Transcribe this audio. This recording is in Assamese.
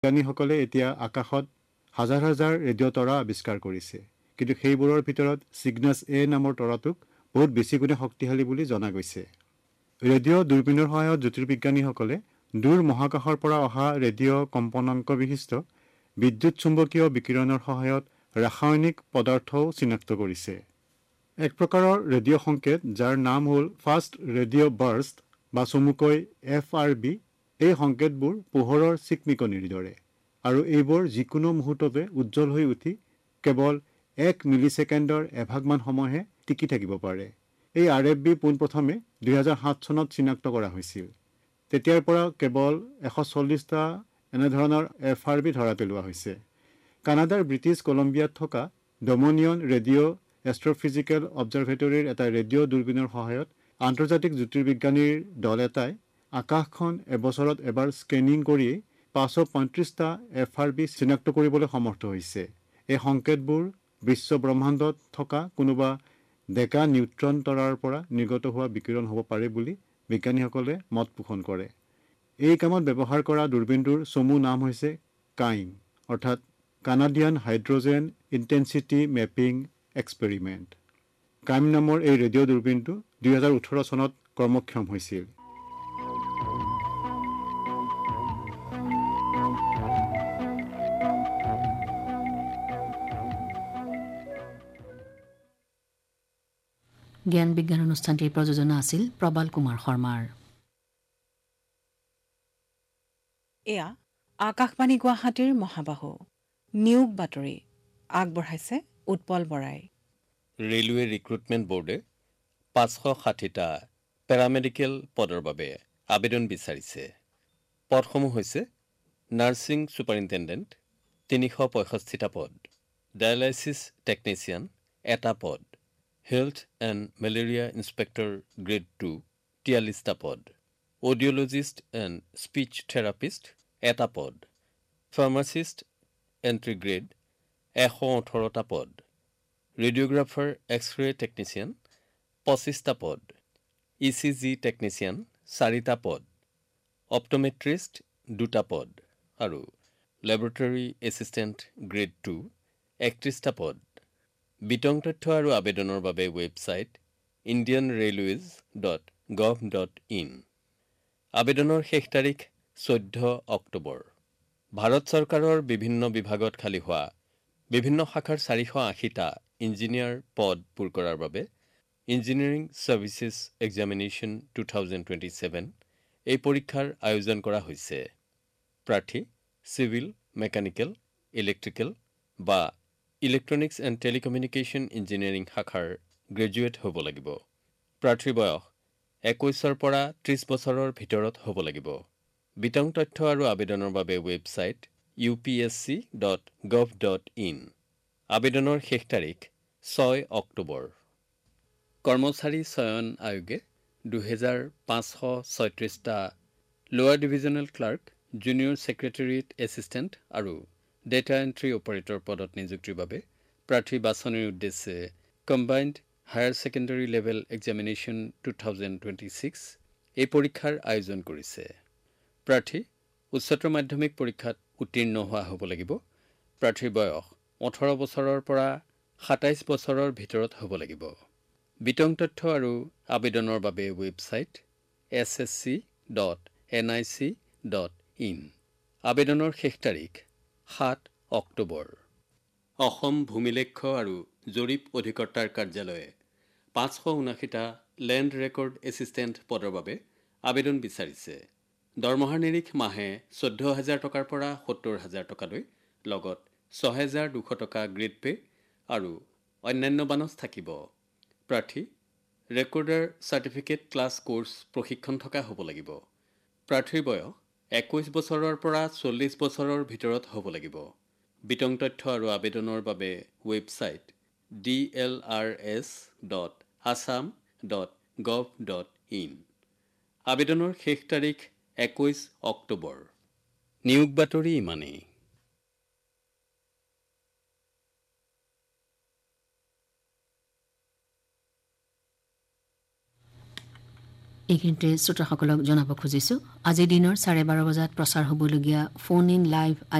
বিজ্ঞানীসকলে এতিয়া আকাশত হাজাৰ হাজাৰ ৰেডিঅ' তৰা আৱিষ্কাৰ কৰিছে, কিন্তু সেইবোৰৰ ভিতৰত চিগনাছ এ নামৰ তৰাটোক বহুত বেছি গুণে শক্তিশালী বুলি জনা গৈছে। ৰেডিঅ' দূৰবীণৰ সহায়ত জ্যোতিৰ্বিজ্ঞানীসকলে দূৰ মহাকাশৰ পৰা অহা ৰেডিঅ' কম্পনাংক বিশিষ্ট বিদ্যুৎ চুম্বকীয় বিকিৰণৰ সহায়ত ৰাসায়নিক পদাৰ্থও চিনাক্ত কৰিছে। এক প্ৰকাৰৰ ৰেডিঅ' সংকেত যাৰ নাম হ'ল ফাষ্ট ৰেডিঅ' বাৰ্ষ্ট বা চমুকৈ FRB। এই সংকেতবোৰ পোহৰৰ চিকমিকনিৰ দৰে, আৰু এইবোৰ যিকোনো মুহূৰ্ততে উজ্জ্বল হৈ উঠি কেৱল 1 মিলিছেকেণ্ডৰ এভাগমান সময়হে টিকি থাকিব পাৰে। এই RFB পোনপ্ৰথমে 2007 চনত চিনাক্ত কৰা হৈছিল। তেতিয়াৰ পৰা কেৱল 140টা এনেধৰণৰ FRB ধৰা পেলোৱা হৈছে। কানাডাৰ ব্ৰিটিছ কলম্বিয়াত থকা ডমনিয়ন ৰেডিঅ' এষ্ট্ৰফিজিকেল অবজাৰভেটৰীৰ এটা ৰেডিঅ' দূৰবীণৰ সহায়ত আন্তৰ্জাতিক জ্যোতিৰ্বিজ্ঞানীৰ দল এটাই আকাশখন এবছৰত এবাৰ স্কেনিং কৰিয়েই 535টা FRB চিনাক্ত কৰিবলৈ সমৰ্থ হৈছে। এই সংকেতবোৰ বিশ্ব ব্ৰহ্মাণ্ডত থকা কোনোবা ডেকা নিউট্ৰন তৰাৰ পৰা নিৰ্গত হোৱা বিকিৰণ হ'ব পাৰে বুলি বিজ্ঞানীসকলে মত পোষণ কৰে। এই কামত ব্যৱহাৰ কৰা দূৰবীণটোৰ চমু নাম হৈছে কাইম, অৰ্থাৎ Canadian hydrogen intensity mapping experiment. কাইম নামৰ এই ৰেডিঅ' দূৰবীণটো 2018 চনত কৰ্মক্ষম হৈছিল। জ্ঞান বিজ্ঞান অনুষ্ঠানটিৰ প্ৰযোজনা আছিল প্ৰবাল কুমাৰ শৰ্মাৰ। এয়া আকাশবাণী গুৱাহাটীৰ মহাবাহু নিয়োগ বাতৰি আগবঢ়াইছে উৎপল বৰাই। ৰেলৱে ৰিক্ৰুটমেণ্ট বোৰ্ডে 560টা পেৰামেডিকেল পদৰ বাবে আবেদন বিচাৰিছে। পদসমূহ হৈছে নাৰ্ছিং ছুপাৰিণ্টেণ্ডেণ্ট 365টা পদ, ডায়ালাইচিছ টেকনিচিয়ান 1টা পদ, health and malaria inspector grade 2 43টা পদ, অডিঅ'লজিষ্ট এণ্ড স্পীচ থেৰাপিষ্ট 1টা পদ, ফাৰ্মাচিষ্ট এণ্ট্ৰি গ্ৰেড 118টা পদ, ৰেডিঅ'গ্ৰাফাৰ এক্স-ৰে টেকনিচিয়ান 25টা পদ, ECG টেকনিচিয়ান 4টা পদ, অপ্টোমেট্ৰিষ্ট 2টা পদ আৰু লেবৰেটৰী এছিষ্টেণ্ট গ্ৰেড 2 31টা পদ। বিতং তথ্য আৰু আবেদনৰ বাবে ৱেবছাইট indianrailways.gov.in। আবেদনৰ শেষ তাৰিখ 14 অক্টোবৰ। ভাৰত চৰকাৰৰ বিভিন্ন বিভাগত খালী হোৱা বিভিন্ন শাখাৰ 480টা ইঞ্জিনিয়াৰ পদ পূৰ কৰাৰ বাবে ইঞ্জিনিয়াৰিং ছাৰ্ভিচেছ এক্সামিনেশ্যন 2027 এই পৰীক্ষাৰ আয়োজন কৰা হৈছে। প্ৰাৰ্থী চিভিল, মেকানিকেল, ইলেক্ট্ৰিকেল বা ইলেক্ট্ৰনিক্স এণ্ড টেলিকমিউনিকেশ্যন ইঞ্জিনিয়াৰিং শাখাৰ গ্ৰেজুৱেট হ'ব লাগিব। প্ৰাৰ্থীৰ বয়স 21ৰ পৰা 30 বছৰৰ ভিতৰত হ'ব লাগিব। বিতং তথ্য আৰু আবেদনৰ বাবে ৱেবছাইট upsc.gov.in। আবেদনৰ শেষ তাৰিখ 6 অক্টোবৰ। কৰ্মচাৰী চয়ন আয়োগে 2536টা লোৱাৰ divisional clerk, junior secretariat assistant আৰু ডেটা এণ্ট্ৰি অপাৰেটৰ পদত নিযুক্তিৰ বাবে প্ৰাৰ্থী বাছনিৰ উদ্দেশ্যে combined higher secondary level examination 2026 এই পৰীক্ষাৰ আয়োজন কৰিছে। প্ৰাৰ্থী উচ্চতৰ মাধ্যমিক পৰীক্ষাত উত্তীৰ্ণ হোৱা হ'ব লাগিব। প্ৰাৰ্থীৰ বয়স 18 বছৰৰ পৰা 27 বছৰৰ ভিতৰত হ'ব লাগিব। বিতং তথ্য আৰু আবেদনৰ বাবে ৱেবছাইট ssc.nic.in। আবেদনৰ শেষ তাৰিখ 7 অক্টোবৰ। অসম ভূমিলেখ্য আৰু জৰীপ অধিকৰ্তাৰ কাৰ্যালয়ে 579টা লেণ্ড ৰেকৰ্ড এছিষ্টেণ্ট পদৰ বাবে আবেদন বিচাৰিছে। দৰমহাৰ নিৰিখ মাহে 14,000 টকাৰ পৰা 70,000 টকালৈ, লগত 6,200 টকা গ্ৰেড পে আৰু অন্যান্য বানচ থাকিব। প্ৰাৰ্থী ৰেকৰ্ডাৰ চাৰ্টিফিকেট ক্লাছ কোৰ্চ প্ৰশিক্ষণ থকা হ'ব লাগিব। প্ৰাৰ্থীৰ বয়স 21 বছৰৰ পৰা 40 বছৰৰ ভিতৰত হ'ব লাগিব। বিতং তথ্য আৰু আবেদনৰ বাবে ৱেবছাইট dlrs.assam.gov.in। আবেদনৰ শেষ তাৰিখ 21 অক্টোবৰ। নিয়োগ বাতৰি ইমানেই। এইখিনিতে শ্ৰোতাসকলক জনাব খুজিছোঁ আজিৰ দিনৰ 12:30 বজাত প্ৰচাৰ হ'বলগীয়া ফোন ইন লাইভ